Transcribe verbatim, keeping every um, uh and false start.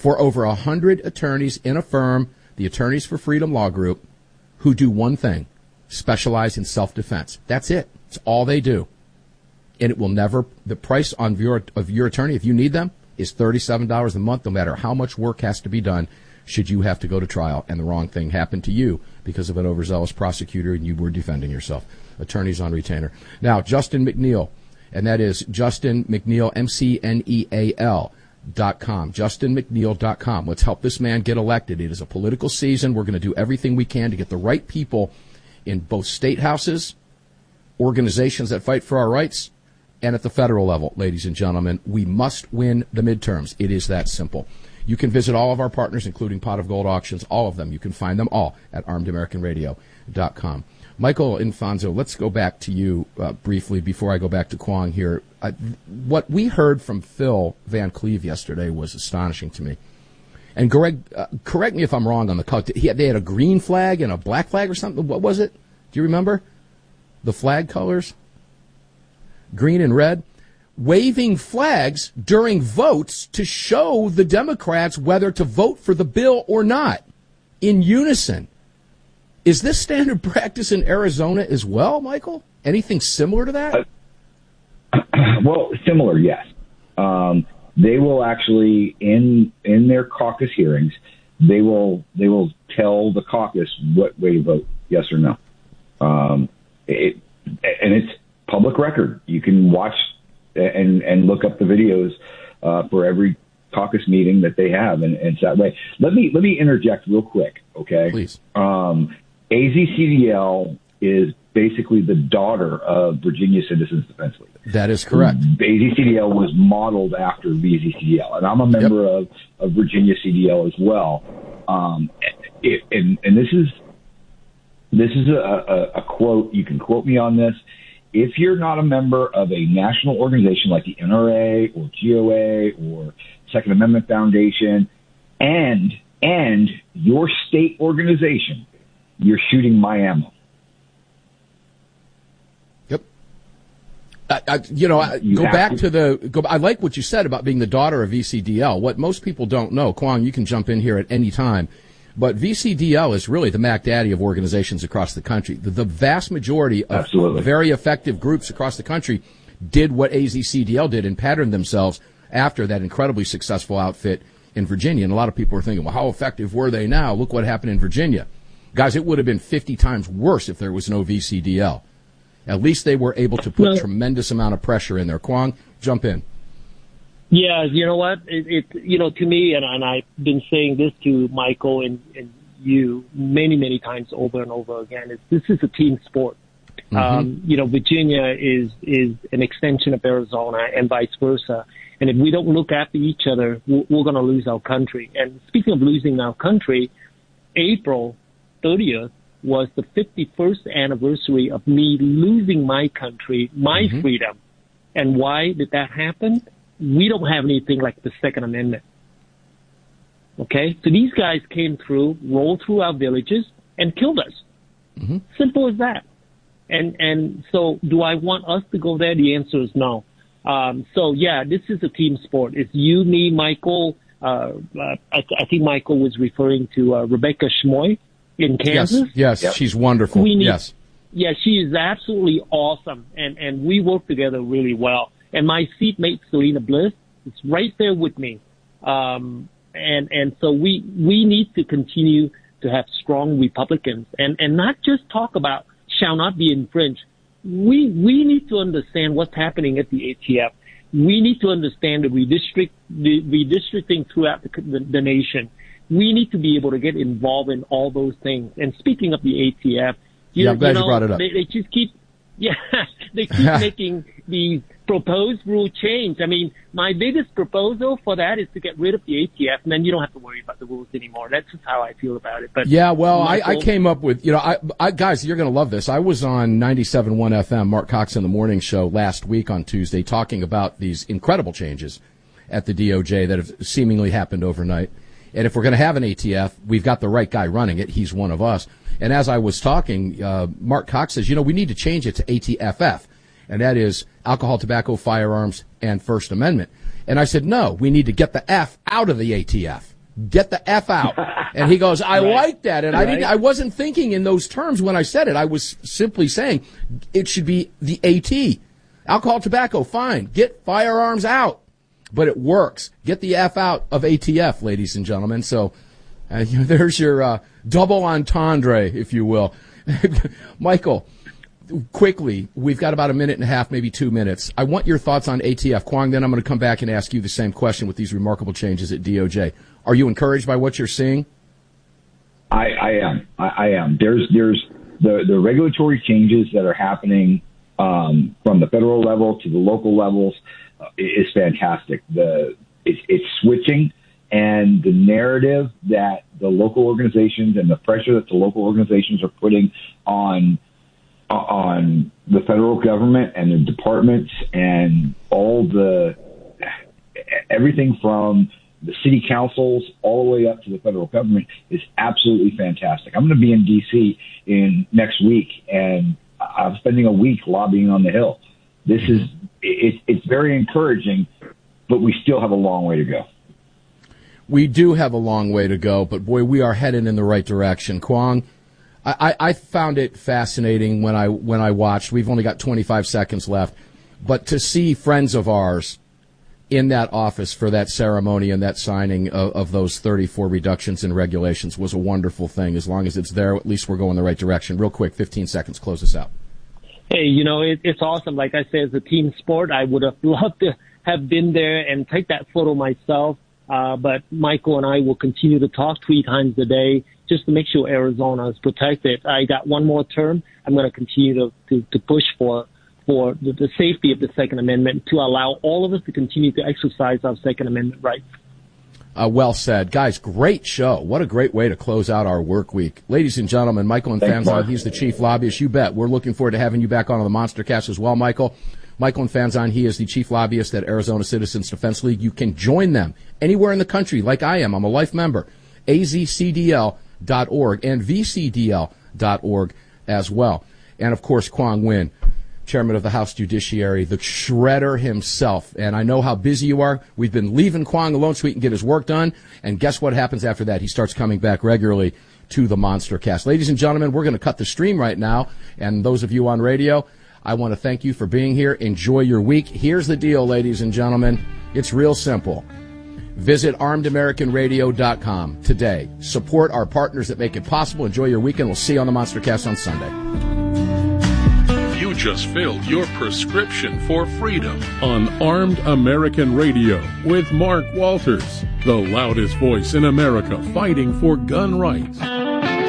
for over one hundred attorneys in a firm, the Attorneys for Freedom Law Group, who do one thing, specialize in self-defense. That's it. It's all they do. And it will never, the price on your, of your attorney, if you need them, is thirty-seven dollars a month, no matter how much work has to be done should you have to go to trial and the wrong thing happen to you because of an overzealous prosecutor and you were defending yourself. Attorneys on retainer. Now, Justin McNeil, and that is Justin McNeil, M C N E A L dot com, justin mcneil dot com. Let's help this man get elected. It is a political season. We're going to do everything we can to get the right people in both state houses, organizations that fight for our rights, and at the federal level, ladies and gentlemen. We must win the midterms. It is that simple. You can visit all of our partners, including Pot of Gold Auctions, all of them. You can find them all at armed american radio dot com. Michael Infonso, let's go back to you uh, briefly before I go back to Kwong here. Uh, what we heard from Phil Van Cleve yesterday was astonishing to me. And Greg, uh, correct me if I'm wrong on the cut. He had, they had a green flag and a black flag or something. What was it? Do you remember? The flag colors? Green and red. Waving flags during votes to show the Democrats whether to vote for the bill or not in unison. Is this standard practice in Arizona as well, Michael? Anything similar to that? Uh, well, similar, yes. Um, they will actually, in in their caucus hearings, they will they will tell the caucus what way to vote, yes or no. Um, it, and it's public record. You can watch and and look up the videos uh, for every caucus meeting that they have, and, and it's that way. Let me let me interject real quick, okay? Please. Um, A Z C D L is basically the daughter of Virginia Citizens Defense League. That is correct. A Z C D L was modeled after V Z C D L, and I'm a member yep. of, of Virginia C D L as well. Um, it, and, and this is this is a, a, a quote. You can quote me on this. If you're not a member of a national organization like the N R A or G O A or Second Amendment Foundation, and and your state organization, you're shooting my ammo. Yep. I, I, you know, I, you go back to, to the. Go, I like what you said about being the daughter of V C D L. What most people don't know, Kwong, you can jump in here at any time, but V C D L is really the Mac Daddy of organizations across the country. The, the vast majority of Absolutely. very effective groups across the country did what A Z C D L did and patterned themselves after that incredibly successful outfit in Virginia. And a lot of people are thinking, well, how effective were they now? Look what happened in Virginia. Guys, it would have been fifty times worse if there was no V C D L. At least they were able to put well, tremendous amount of pressure in there. Kwong, jump in. Yeah, you know what? It, it you know, to me, and, and I've been saying this to Michael and, and you many, many times over and over again, is this is a team sport. Mm-hmm. Um, you know, Virginia is, is an extension of Arizona and vice versa. And if we don't look after each other, we're, we're going to lose our country. And speaking of losing our country, April thirtieth was the fifty-first anniversary of me losing my country, my mm-hmm. freedom. And why did that happen? We don't have anything like the Second Amendment. Okay? So these guys came through, rolled through our villages, and killed us. Mm-hmm. Simple as that. And and so do I want us to go there? The answer is no. Um, so, yeah, this is a team sport. It's you, me, Michael. Uh, uh, I, I think Michael was referring to uh, Rebecca Schmoy in Kansas. Yes, yes, yep. She's wonderful. We need, yes. Yeah, she is absolutely awesome, and, and we work together really well. And my seatmate, Selena Bliss, is right there with me. Um, and, and so we, we need to continue to have strong Republicans and, and not just talk about shall not be infringed. We, we need to understand what's happening at the A T F. We need to understand the redistrict, the redistricting throughout the, the, the nation. We need to be able to get involved in all those things. And speaking of the A T F, you, yeah, I'm glad you know, you brought it up. They, they just keep, yeah, they keep making these proposed rule change. I mean, my biggest proposal for that is to get rid of the A T F, and then you don't have to worry about the rules anymore. That's just how I feel about it. But yeah, well, Michael, I, I came up with, you know, I, I guys, you're going to love this. I was on ninety-seven point one F M, Mark Cox in the Morning Show last week on Tuesday, talking about these incredible changes at the D O J that have seemingly happened overnight. And if we're going to have an A T F, we've got the right guy running it. He's one of us. And as I was talking, uh, Mark Cox says, you know, we need to change it to A T F F. And that is alcohol, tobacco, firearms, and First Amendment. And I said, no, we need to get the F out of the A T F. get the F out. And he goes, I right. like that. And right. I didn't, I wasn't thinking in those terms when I said it. I was simply saying it should be the AT. Alcohol, tobacco, fine. Get firearms out. But it works. Get the F out of A T F, ladies and gentlemen. So uh, you know, there's your uh, double entendre, if you will. Michael, quickly, we've got about a minute and a half, maybe two minutes. I want your thoughts on A T F. Kwong, then I'm going to come back and ask you the same question with these remarkable changes at D O J. Are you encouraged by what you're seeing? I, I am. I, I am. There's there's the, the regulatory changes that are happening um, from the federal level to the local levels uh, is fantastic. The it's, it's switching, and the narrative that the local organizations and the pressure that the local organizations are putting on on the federal government and the departments and all the everything from the city councils all the way up to the federal government is absolutely fantastic. I'm going to be in D C in next week, and I'm spending a week lobbying on the Hill. This is it, it's very encouraging, but we still have a long way to go. We do have a long way to go, but boy, we are headed in the right direction. Kwong, I, I found it fascinating when I when I watched. We've only got twenty-five seconds left, but to see friends of ours in that office for that ceremony and that signing of, of those thirty-four reductions in regulations was a wonderful thing. As long as it's there, at least we're going the right direction. Real quick, fifteen seconds, close us out. Hey, you know, it, it's awesome. Like I said, as a team sport, I would have loved to have been there and take that photo myself. Uh, but Michael and I will continue to talk three times a day just to make sure Arizona is protected. I got one more term. I'm going to continue to, to, to push for for the, the safety of the Second Amendment, to allow all of us to continue to exercise our Second Amendment rights. Uh, well said. Guys, great show. What a great way to close out our work week. Ladies and gentlemen, Michael Infanzon, he's the chief lobbyist. You bet. We're looking forward to having you back on the Monster Cast as well, Michael. Michael Infanzon, he is the chief lobbyist at Arizona Citizens Defense League. You can join them anywhere in the country, like I am. I'm a life member. A Z C D L dot org and V C D L dot org as well. And, of course, Kwong Win, Chairman of the House Judiciary, the shredder himself. And I know how busy you are. We've been leaving Kwong alone so he can get his work done. And guess what happens after that? He starts coming back regularly to the Monster Cast. Ladies and gentlemen, we're going to cut the stream right now. And those of you on radio, I want to thank you for being here. Enjoy your week. Here's the deal, ladies and gentlemen. It's real simple. Visit armed american radio dot com today. Support our partners that make it possible. Enjoy your weekend. We'll see you on the Monster Cast on Sunday. You just filled your prescription for freedom on Armed American Radio with Mark Walters, the loudest voice in America fighting for gun rights.